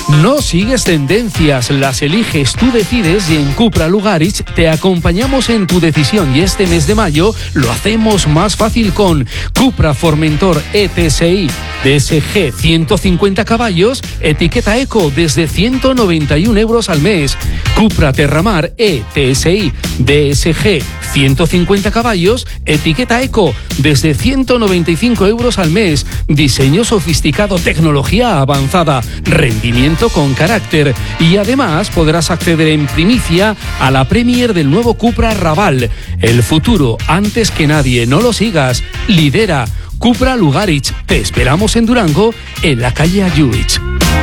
No sigues tendencias, las eliges, tú decides, y en Cupra Lugaritz te acompañamos en tu decisión, y este mes de mayo lo hacemos más fácil con Cupra Formentor ETSI DSG 150 caballos, etiqueta Eco desde 191 euros al mes. Cupra Terramar ETSI DSG 150 caballos, etiqueta Eco desde 195 euros al mes. Diseño sofisticado, tecnología avanzada, rendimiento con carácter, y además podrás acceder en primicia a la Premier del nuevo Cupra Raval. El futuro antes que nadie, no lo sigas, lidera. Cupra Lugaritz, te esperamos en Durango, en la calle Ayuich.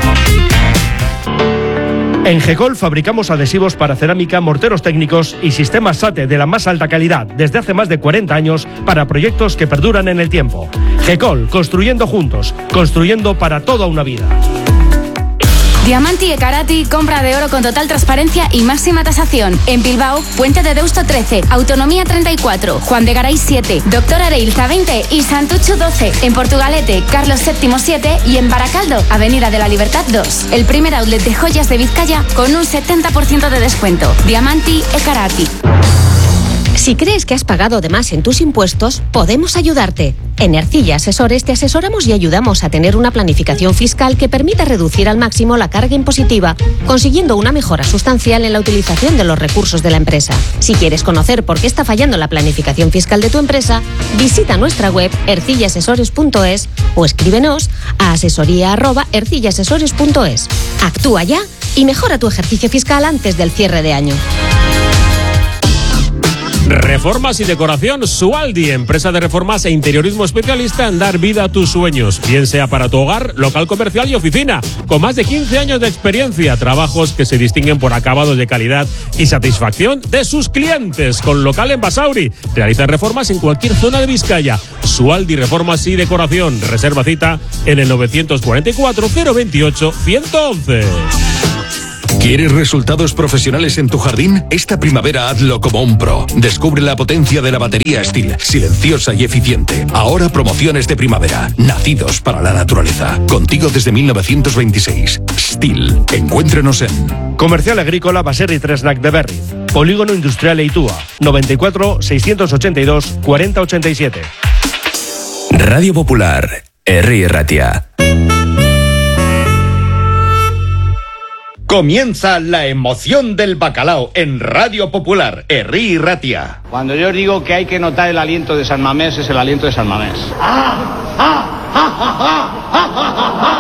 En Gecol fabricamos adhesivos para cerámica, morteros técnicos y sistemas SATE de la más alta calidad desde hace más de 40 años para proyectos que perduran en el tiempo. Gecol, construyendo juntos, construyendo para toda una vida. Diamanti e Karati, compra de oro con total transparencia y máxima tasación. En Bilbao, Puente de Deusto 13, Autonomía 34, Juan de Garay 7, Doctor Areilza 20 y Santucho 12. En Portugalete, Carlos VII 7 y en Baracaldo, Avenida de la Libertad 2. El primer outlet de joyas de Vizcaya con un 70% de descuento. Diamanti e Karati. Si crees que has pagado de más en tus impuestos, podemos ayudarte. En Ercilla Asesores te asesoramos y ayudamos a tener una planificación fiscal que permita reducir al máximo la carga impositiva, consiguiendo una mejora sustancial en la utilización de los recursos de la empresa. Si quieres conocer por qué está fallando la planificación fiscal de tu empresa, visita nuestra web ercillaasesores.es o escríbenos a asesoría@ercillaasesores.es. Actúa ya y mejora tu ejercicio fiscal antes del cierre de año. Reformas y decoración Sualdi, empresa de reformas e interiorismo especialista en dar vida a tus sueños, bien sea para tu hogar, local comercial y oficina, con más de 15 años de experiencia, trabajos que se distinguen por acabados de calidad y satisfacción de sus clientes, con local en Basauri. Realizan reformas en cualquier zona de Vizcaya. Sualdi Reformas y Decoración, reserva cita en el 944 028 111. ¿Quieres resultados profesionales en tu jardín? Esta primavera hazlo como un pro. Descubre la potencia de la batería Stihl, silenciosa y eficiente. Ahora promociones de primavera, nacidos para la naturaleza. Contigo desde 1926. Stihl. Encuéntrenos en Comercial Agrícola Baserri Tresnac de Berriz, Polígono Industrial Eitúa, 94 682 4087. Radio Popular, Herri Ratia. Comienza la emoción del bacalao en Radio Popular, Herri Ratia. Cuando yo digo que hay que notar el aliento de San Mamés, es el aliento de San Mamés.